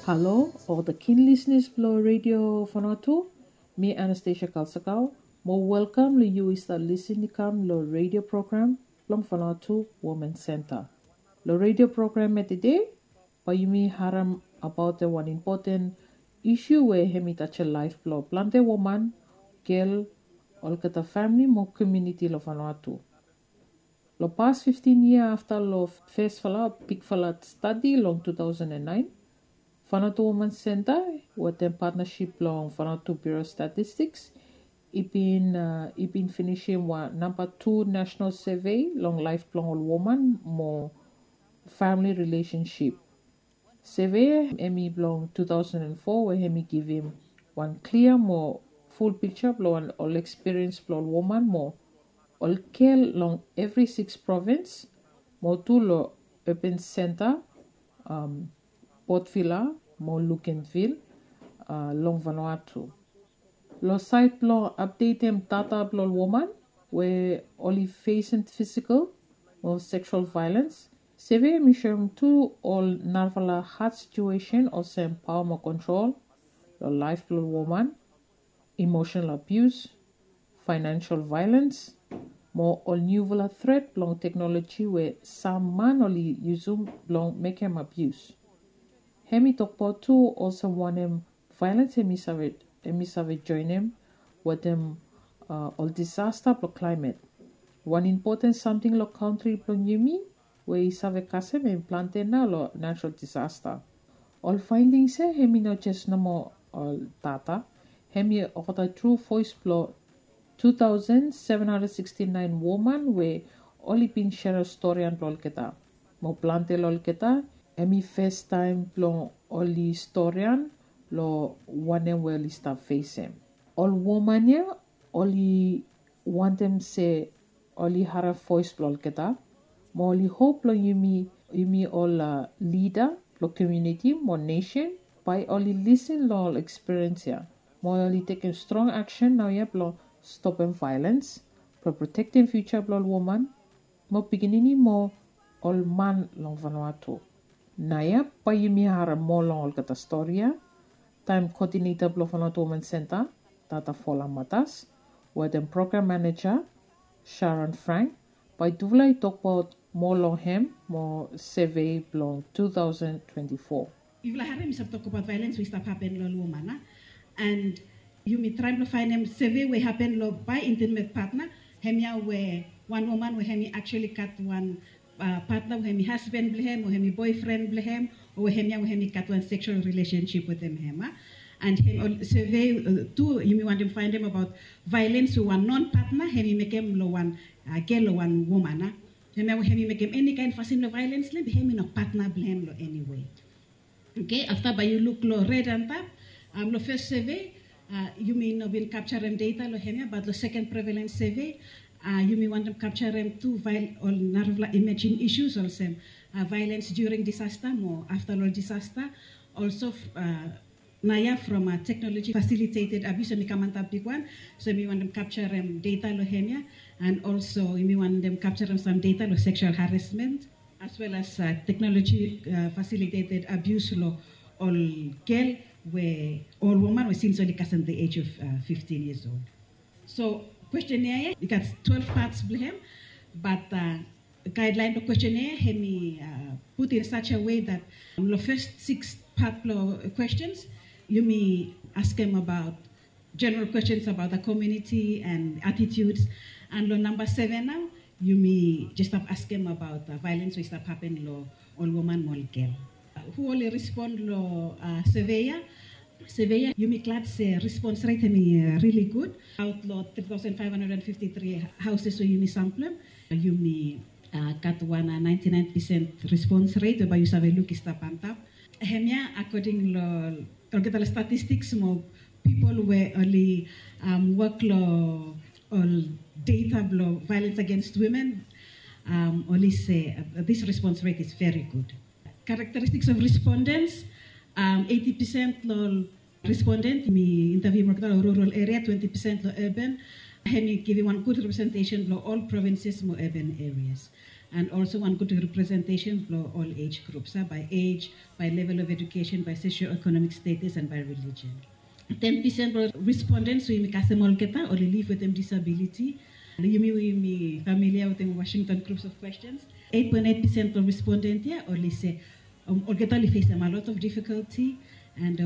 Hello, all the keen listeners below Radio Fonotu. Me Anastasia Kalsakau. More welcome to you is the listening come lo radio program long Fonotu Women Center. Lo radio program today, payumi haram about the one important issue where hemi touch a life blow plante woman, girl, all kata family mo community lo Fonotu. Lo past 15 years after lo first fala big fala study long 2009. Fonotu Women Center with a partnership long Fonotu Bureau Statistics. It been finishing one number 2 national survey long lifelong woman more family relationship. Survey Emmy belong 2004 where Emmy give him one clear more full picture long all experience long woman more all care long every 6 province more two lo urban center Port Vila, mo Lucanville, long Vanuatu. Lo site lo update them data blo woman where only facing physical or sexual violence. Seve mission to all narvala hard situation or some power mo control, lo life blo woman, emotional abuse, financial violence, more all new threat long technology where some man only use long make him abuse. Hemi tokpo too also want him violence hemi savage join him with them all disaster pro climate. One important something lo country pro yumi where he save kasem and plante na lo natural disaster. All findings say hemi not just no more all data. Hemi of the true voice pro 2,769 woman where only been share a story and lol keta. Mo plante lol keta. Emi first time plong only historian lo one well start facing. All woman ya only want them say only hara voice plol keta. Mo only hope lo yumi all leader lo community mo nation by only listen lo all experience ya. Mo only taking strong action now ya lo stopping violence, pro protecting future blo woman. Mo beginning mo all man long Vanuatu. Naya payumi hara molong kata storia time coordinator blo Fonotu Women Center tata fola matas with the program manager Sharon Frank by duvlai talk about molong hem mo survey blo 2024. Ivla hara misap talk about violence we stop happen lo woman and you may try to find them survey we happen lo by intimate partner hemia where one woman we hemi actually cut one partner with hemi husband blehem or hemi boyfriend blehem or hemi cut one sexual relationship with them and him survey two you may want to find them about violence to one non-partner hemi make him lo one girl or one woman hemi make him any kind of violence le hemi no partner blehem lo anyway. Okay, after by you look lo red and tap lo first survey you may not been capturing data lo hemi but the second prevalence survey you may want to capture them too or imagine issues also violence during disaster more after all disaster also naya from a technology facilitated abuse and kamanta big one so you may want them capture them data lo hemia and also you may want them capture them some data lo sexual harassment as well as technology facilitated abuse lo all girl where all woman was since only at the age of 15 years old. So questionnaire, you got 12 parts blame, but guideline of questionnaire hemi put in such a way that the first 6 part questions you may ask them about general questions about the community and attitudes, and number 7 now you may just ask them about violence which happen lo all woman all girl. Who only respond lo surveyor, you may glad say response rate really good. Outlaw 3,553 houses so you may sample. You may got 99% response rate by you have a look is tapantap. Hemia according to the statistics more people were only work law or data blow violence against women only say this response rate is very good. Characteristics of respondents 80% lo respondent me interview more rural area 20% lo urban and give one good representation lo all provinces mo urban areas and also one good representation for all age groups, by age, by level of education, by socio-economic status, and by religion. 10% of respondents who kasemolketa or live with disability. You familiar with the Washington groups of questions. 8.8% of respondents here only say Olketa face a lot of difficulty, and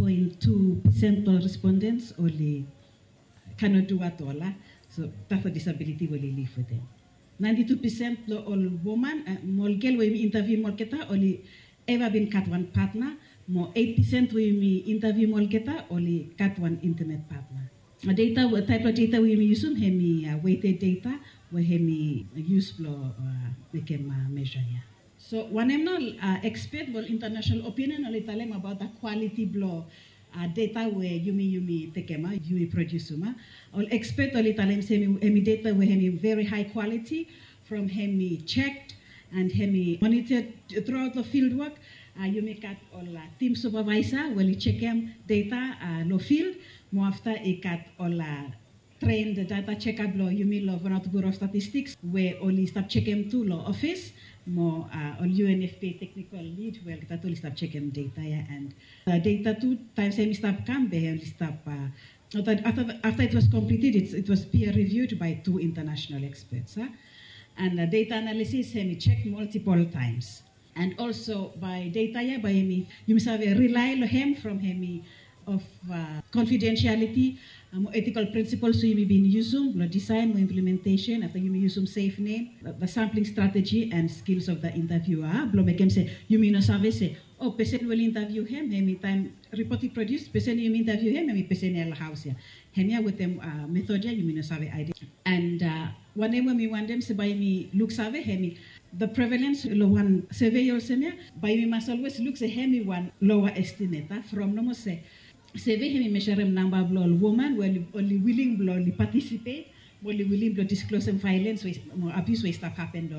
1.2% of respondents only cannot do at all. So that's a disability will live with them. 92% of all women, molkel we interview molketa only ever been cut one partner. More 8% we interview molketa only cut one intimate partner. Data, type of data we use hemi weighted data we hemi use for became measure. So one expert will international opinion on Italem about the quality blow data where you tekema you produce all expert on Italem hemi data where hemi very high quality from hemi checked and hemi monitored throughout the field work. You make at all team supervisor will check him data no field. More after I got all trained the data checkup law, you mean law for Bureau of Statistics, where only stop checking to law office, more all UNFP technical lead, well, that only stop checking data, and data 2 times any stop come, they only stop. After it was completed, it was peer reviewed by 2 international experts, and data analysis, we checked multiple times, and also by data, by me, you must have a rely on him from him. Of confidentiality, ethical principles you may be using, design or implementation, after you may use some safe name, the sampling strategy and skills of the interviewer. Blow make him say, you may not say, oh, person will interview him, any time report he produced, person you may interview him, and person in the house here. Henya with them method, you may not have idea. And whenever me want them say by me look survey, hemi the prevalence one survey or senior, by me must always look say hemi one lower estimate from no more say. Survey him measure number of women will only willing to participate, only willing to disclose some violence, abuse will stop happen.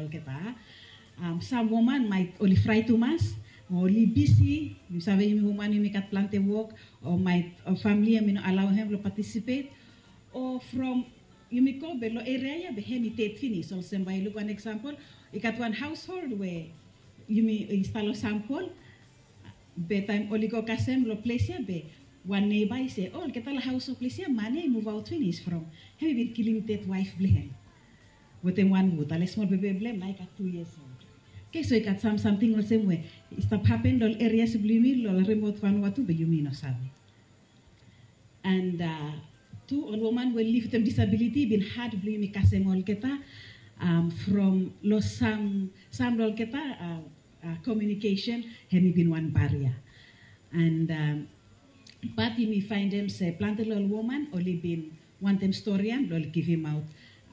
Some women might only fry too much, or only busy. You say woman you make at plant work, or might or family allow him to participate, or from you may go below area be hemitate finish. So by look one example, you got one household where you may install a sample, bedtime only go kasem lo place here be. One neighbor say, oh, get a house of place here, money move out finish from. Have you been killing that wife blame? With them one wood, a small baby blame like at 2 years old. Okay, so you got something the same way. Stop happened all areas blame all remote Vanuatu, but you mean no sabi. And 2 on woman will live with them disability, been hard blame kasem olketa from lost some olketa communication, have been one barrier. And but you may find them say planted little woman only been one them story and will give him out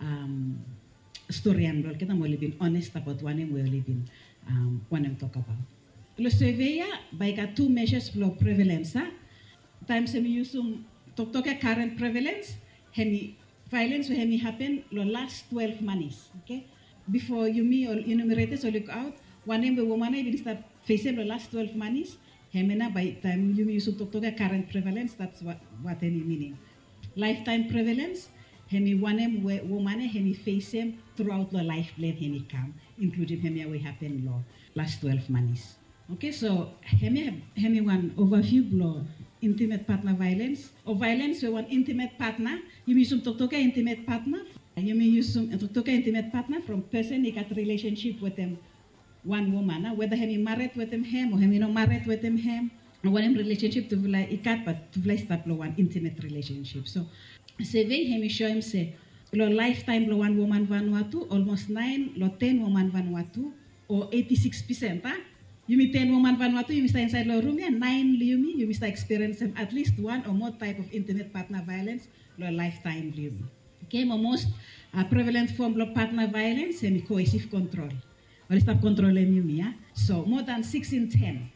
story and will get them only been honest about one and will only been one them talk about. The survey by got 2 measures for prevalence. Times we use talk current prevalence, hemi violence will hemi happen the last 12 months. Okay, before you me or enumerate so look out one name the woman will start facing the last 12 months. Hemena by time you use current prevalence, that's what any meaning. Lifetime prevalence, hemi one woman hemi face him throughout the life blade hemi come, including hemi we happen law last 12 months. Okay, so hemi one overview law intimate partner violence or violence with one intimate partner. You use some intimate partner. You may use some intimate partner from person he got relationship with them. One woman, whether he married with him or he not married with him, or one relationship to like ikat, but to like start one intimate relationship. So, survey him show him say, lo lifetime lo one woman Vanuatu, almost 9, lo 10 woman Vanuatu, or 86%. You mean 10 woman Vanuatu, you stay inside lo room, and 9 you start experiencing at least 1 or more type of intimate partner violence, lo lifetime liumi. Okay, most prevalent form of partner violence, coercive control. Or stop controlling you, so more than 6 in 10,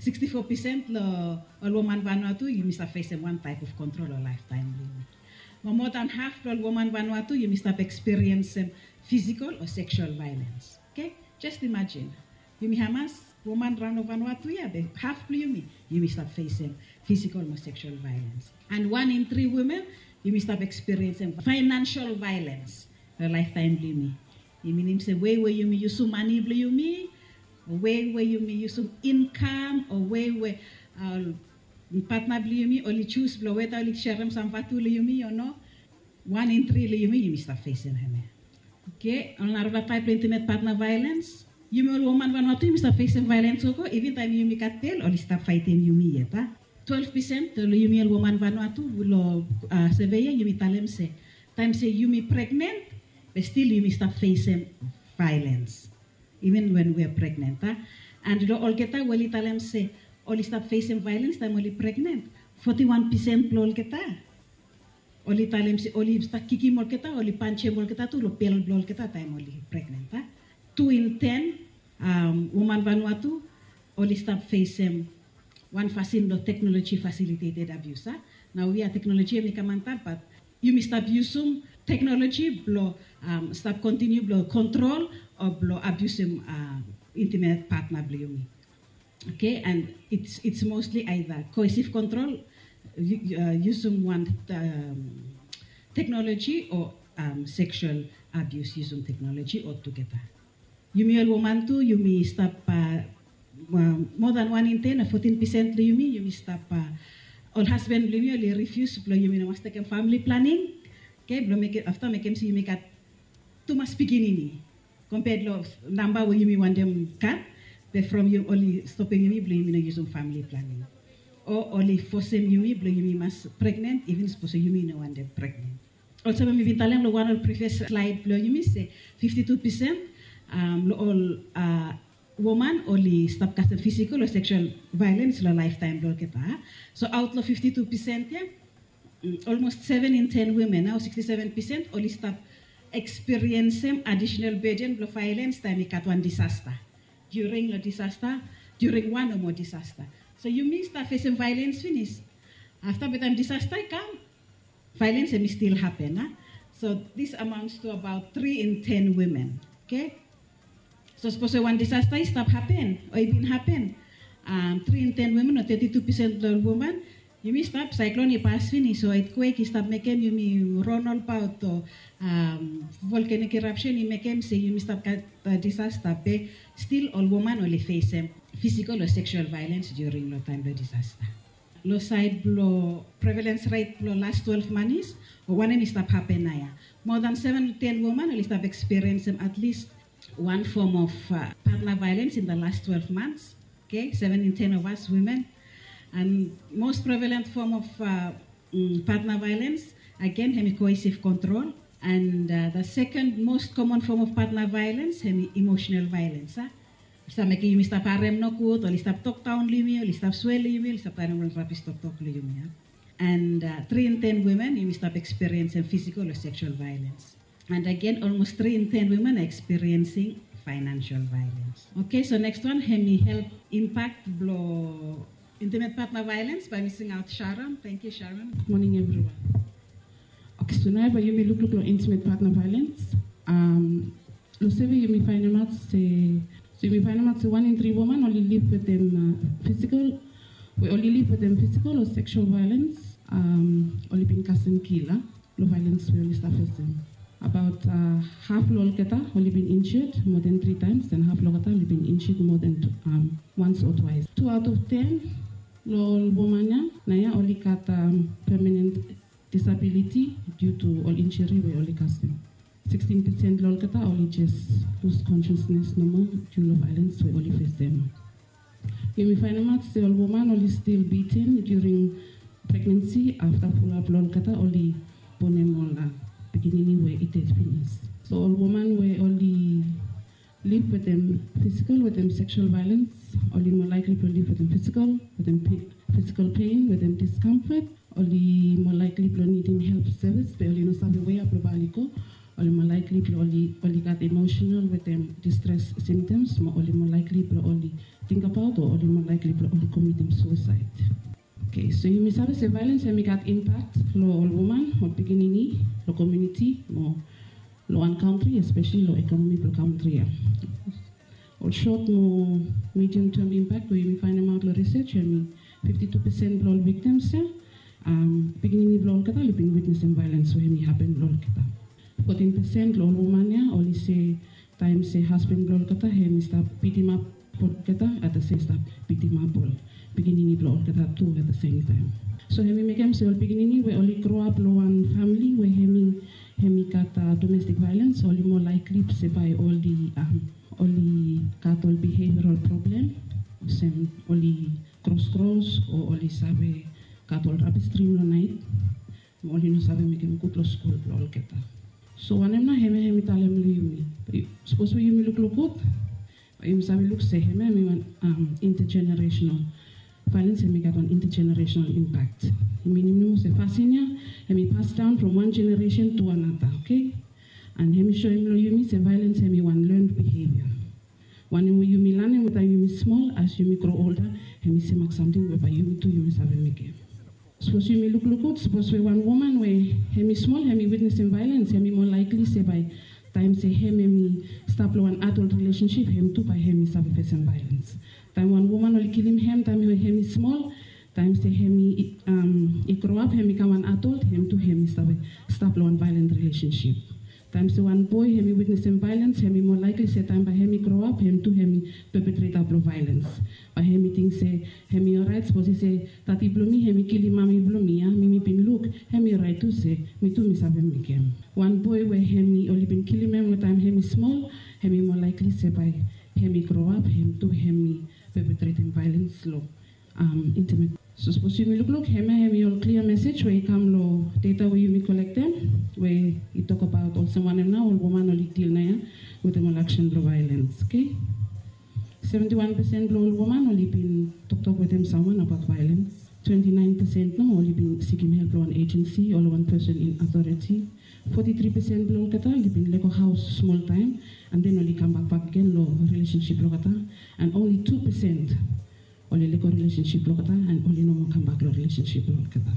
64% all woman Vanuatu, you must have faced one type of control or lifetime limit. But more than half all woman Vanuatu, you must have experienced physical or sexual violence. Okay, just imagine, you may have woman Vanuatu, half you must have faced physical or sexual violence, and 1 in 3 women, you must have experienced financial violence or lifetime limit. Meaning say way where you use some money blue you me, way where you use some income, or way where partner blue you me, only choose blow whether only share them some fatu you me or no. 1 in 3 you me, you start facing him. Okay, on our type intimate partner violence. You may woman van what you start facing violence oko, even time you make a tell or start fighting you me yet. 12% you me woman van what will survey you me tell them say. Time say you me pregnant, but still you me start facing violence. Even when we are pregnant. And you all get that, well, tell them say, only start facing violence, time only pregnant. 41% lol get that. Only tell them say, only start kicking more get that, only punch more get that, to pel lol get that, time only pregnant. 2 in 10 woman Vanuatu only start facing one facility technology facilitated abuse. Now we are technology mikamanta, but you may stop using technology, blow stop continue blow control or blow abusing intimate partner blue. Okay, and it's mostly either coercive control, using one technology, or sexual abuse using technology altogether. You may woman too, you may stop more than 1 in 10 or 14% you may stop all husband blame you refuse blow you may must take family planning. Okay, blow make it after make him see you make it too much beginning compared to number where you may want them cut, but from you only stopping you blow you may using family planning. Or only forcing you may blow you may must pregnant, even suppose you may no one them pregnant. Also when we tell them the one of previous slide blow you may say 52% all woman only stop casting physical or sexual violence la lifetime blow kita. So out of 52%, yeah, almost 7 in 10 women, now 67% only stop experiencing additional burden of violence time we got one disaster. During the disaster, during one or more disaster. So you may start facing violence finish. After the time disaster come, violence may still happen. Huh? So this amounts to about 3 in 10 women. Okay? So suppose one disaster stop happen or it didn't happen. 3 in 10 women or 32% of the women, you may stop cyclone pass finish, so earthquake stop making you may run all out to volcanic eruption you make them say you may stop disaster, but still all women only face physical or sexual violence during the time of disaster. Low side blow prevalence rate blow last 12 months or one may stop happen now. More than 7 to 10 women only stop experiencing at least one form of partner violence in the last 12 months. Okay, 7 in 10 of us women. And most prevalent form of partner violence, again, coercive control. And the second most common form of partner violence, emotional violence. Sa make you stop parem no kut, or stop talk town limi, or stop swell limi, or stop parem rapid stop talk limi. And 3 in 10 women, you stop experiencing physical or sexual violence. And again, almost 3 in 10 women are experiencing financial violence. Okay, so next one, help impact blow intimate partner violence by missing out Sharon. Thank you, Sharon. Good morning, everyone. Okay, so now you may look at intimate partner violence. You may find out say, so you may find out say 1 in 3 women only live with them physical. We only live with them physical or sexual violence. Only been casting killer. No violence we only suffer them. About half lolketa only been injured more than 3 times, and half lolketa only been injured more than once or twice. 2 out of 10 lol womanya naya only got permanent disability due to all injury we only casting. 16% lolketa only just lose consciousness no more due to violence we only face them. You may find out the woman only still beaten during pregnancy after full up lolketa only ponemola. Beginning where it has finished. So all women will only live with them physical, with them sexual violence, only more likely to live with them physical physical pain, with them discomfort, only more likely to needing help service, but only no sabe way up globalico, only more likely to only got emotional with them distress symptoms, only more likely to only think about or only more likely to only committing suicide. Okay, so you may say violence and got impact low all women or beginning low community or low one country, especially low economical country. Or short more medium term impact where you may find them out low research, 52% of all victims beginning low kata living witnessing violence where may happen low kata. 14% low women only say time say husband blol kata hemi stop beat him up pol kata at the same stop beat him up pol beginning blol kata too at the same time. So hemi make him say all beginning we only grow up lo one family where hemi kata domestic violence only more likely say by all the kat all behavioral problem same only cross or only sabe kat all rapid stream lo night only no sabe make him go to school blol kata. So when I'm not hemi talem yumi. Suppose we yumi look good. Yumi sabi look say hemi intergenerational violence hemi got an intergenerational impact. Minimum se fasinya hemi pass down from one generation to another. Okay, and hemi show him lo yumi say violence hemi one learned behavior. When yumi learn with a yumi small as yumi grow older hemi say make something whereby yumi to yumi sabi make. Suppose you may look good, suppose we one woman where hemi small, hemi witnessing violence, hemi more likely say by time say hemi stop one adult relationship, hemi too by hemi stop facing violence. Time one woman only kill him, time hemi small, time say hemi grow up, hemi come an adult, hemi too hemi stop one violent relationship. Time say one boy, hemi witnessing violence, hemi more likely say time by hemi grow up, hemi too hemi perpetrate up violence. By hemi think say hemi alright, suppose he say tati blomi hemi kill him mami blomi ya mimi pin look hemi right to say me too me sabe make him. One boy where hemi only been killing him with time hemi small, hemi more likely say by hemi grow up, hemi too hemi perpetrating violence law intimate. So suppose you look hemi all clear message where you come lo data where you collect them, where you talk about also one now all woman only deal na ya with them action law violence, okay? 71% all woman only been talk with them someone about violence. 29% no only been seeking help from one agency or one person in authority. 43% law kata only been leko house small time and then only come back again law relationship law kata, and only 2% only leko relationship law kata and only no more come back law relationship law kata.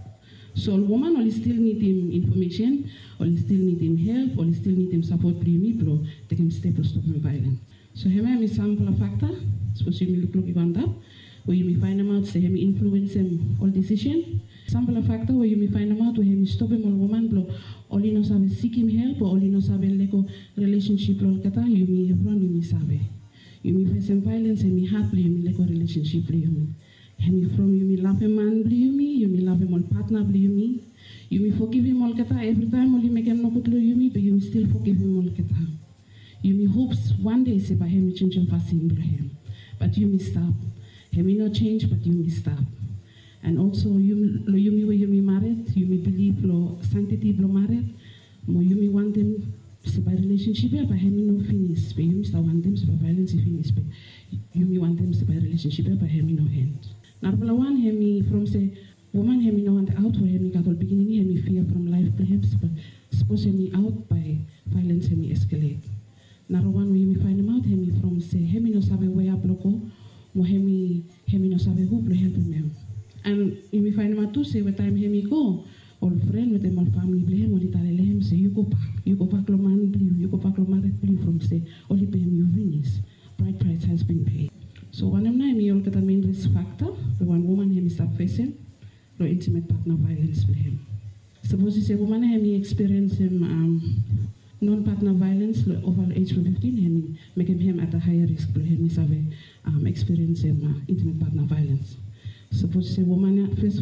So all woman only still need him information, only still need him help, only still need him support blow take him step to stop him violence. So here may sample a factor, suppose you may look on that, where you may find them out, say he may influence him all decision. Sample a factor where you may find them out, where he may stop him all woman blow, all you know sabe seek him help, or all you know sabe leko relationship lol kata, you may run, you may sabe. You may face some violence, you may happily, you may leko relationship you may. And from you may love a man you may love him all partner you may forgive him all kata, every time only make him no good you may, but you may still forgive him all kata. You may hopes one day say by him change him passing him, but you may stop. He may not change, but you may stop. And also you may where you may married, you may believe lo sanctity lo married, more you may want them say by relationship, but he may no finish. But you may still want them say by violence finish, but you may want them say by relationship, but he may no end. Now one he may from say woman he may no want out where he may got all beginning, he may fear from life perhaps, but suppose he may out by violence he may escalate. Now one we may find him out, hemi from say hemi no sabe where bloko, mo hemi no sabe who blow help him. And you may find him out too say what time hemi go, all friend with them all family blame him, only tell him say you go back lo man blue, you go back lo married blue from say only pay him you finish. Bride price has been paid. So one of them all get a main risk factor, the one woman hemi start facing, lo intimate partner violence for him. Suppose you say woman hemi experience him non-partner violence over age 15, and make him at a higher risk for him experience intimate partner violence. Suppose say woman first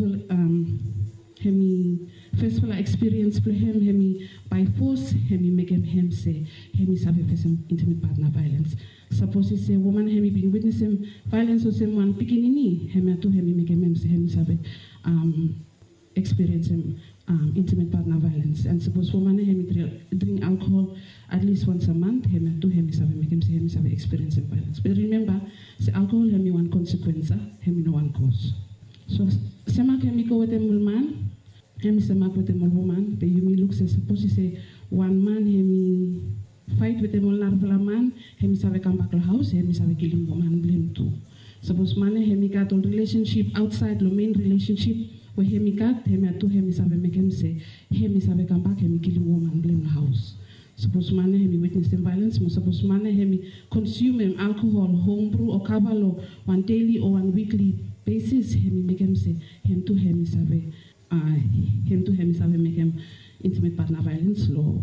experience for him by force make him say face intimate partner violence. Suppose you say woman been witnessing violence or someone picking in make him say experience intimate partner violence. And suppose woman drink alcohol at least once a month, make him say experience violence. But remember, say alcohol one consequence, no one cause. So sema go with a man, semak with a woman, but you may look say suppose you say one man fight with a man, say come back to the house, say killing woman blame too. Suppose man got a relationship outside the main relationship. Where hemi got make him say come back killing woman blame the house. Suppose man witnessing violence, suppose man consume alcohol, homebrew or cabalo one daily or one weekly basis, make him say him to make him intimate partner violence law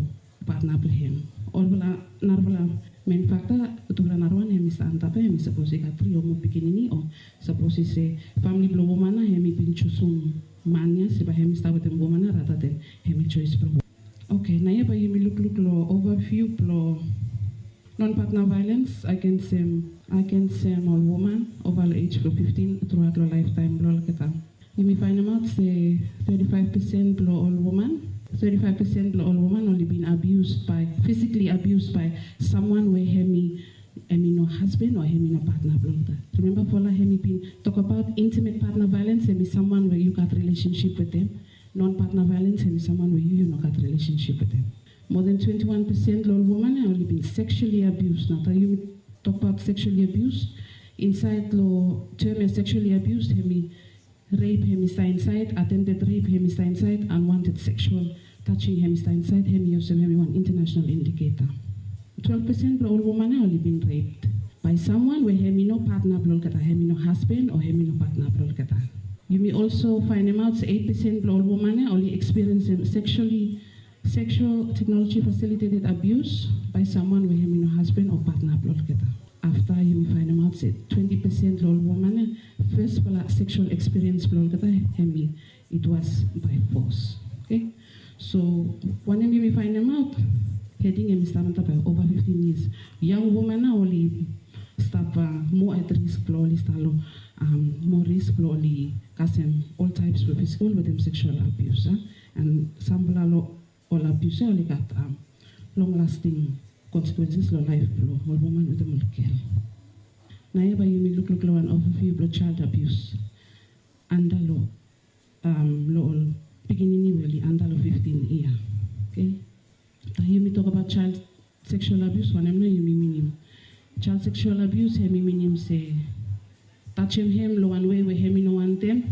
partner him. All bala narvala main factor utula narwan hemi sa antape hemi suppose katri o mo pikinini o suppose se family blo mana hemi pinchusum mania se ba hemi sta with mana rather than hemi choice pro. Okay, na yeba hemi look lo overview lo non-partner violence against a woman over the age of 15 throughout her lifetime. You may find out say 35% below all women. 35% below all women only been physically abused by someone where hemi no husband or hemi no partner. Remember, for hemi been talk about intimate partner violence. Hemi someone where you got relationship with them. Non-partner violence hemi someone where you not got relationship with them. More than 21% of all women have only been sexually abused. Now, you talk about sexually abused. Inside the term of sexually abused, hemi rape, hemi inside, attempted rape, hemi inside, unwanted sexual touching, hemi inside, hemi also hemi one international indicator. 12% of all women have only been raped by someone where hemi no partner, hemi no husband, or hemi no partner. You may also find them out 8% of all women only experience sexual technology facilitated abuse by someone with him no husband or partner. After you may find them out, say 20% of all women first sexual experience it was by force. Okay, so when you may find them out, heading him by over 15 years. Young women are only stop more at risk, more risk, all types of physical with them sexual abuse, and some all abuse only got long-lasting consequences for life flow. All women with them will kill. Now, you may look an overview of child abuse. Under law, beginning really under 15 years. Okay. You may talk about child sexual abuse. One I'm not you mean child sexual abuse. He mean say touch him low one way where he no want them.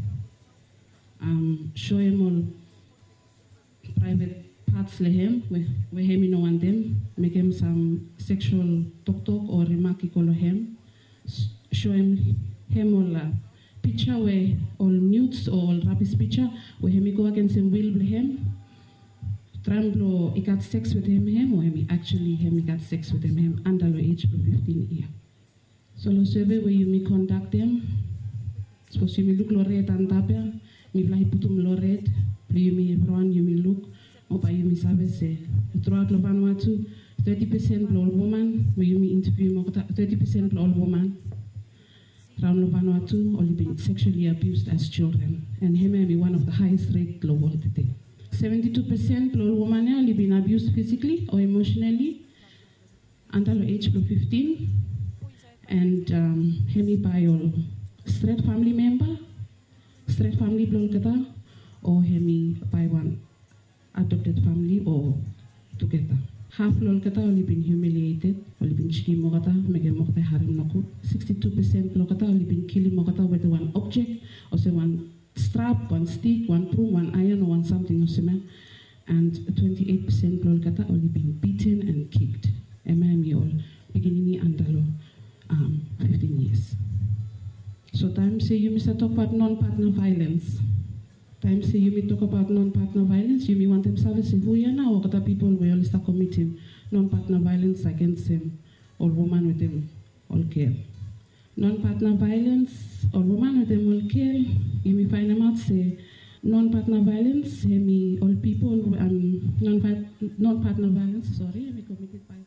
Show him all private parts lehem where him no want them, make him some sexual talk or remark call him, show him all picture where all nudes or all rubbish picture where him go against him will him, tremblo he got sex with him or him actually him got sex with him under the age of 15 years. So the survey where you may conduct them, suppose you may look loret and tapia, me fly putum loret. You may run, you may look, or by you may service throughout Vanuatu, 30% all women, where you may interview 30% all women. Around Vanuatu, only been sexually abused as children, and he may be one of the highest rate global today. 72% all women only been abused physically or emotionally under the age of 15, and he may by all straight family member, straight family blow or hemi by one adopted family or together. Half lolkata only been humiliated, only been shiki mogata, mege mokta harim nokut. 62% lolkata only been killing mogata with one object, or say one strap, one stick, one broom, one iron, or one something or cement. And 28% lolkata only been beaten and kicked. MME all beginning under 15 years. So time say you must talk about non-partner violence. Time say you may talk about non-partner violence, you may want them service who you now or other people will only start committing non-partner violence against them, all women with them all kill. Non-partner violence, all women with them all kill, you may find them out say non-partner violence, all people non-partner violence, may committed by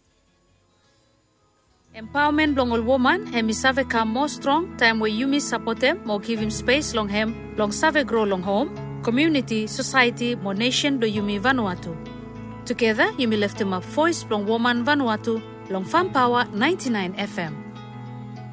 empowerment long all woman hemi save come more strong time where you miss support them more give him space long him long save grow long home community society more nation do you me Vanuatu together you me lift him up voice long woman Vanuatu long Farm Power 99 FM.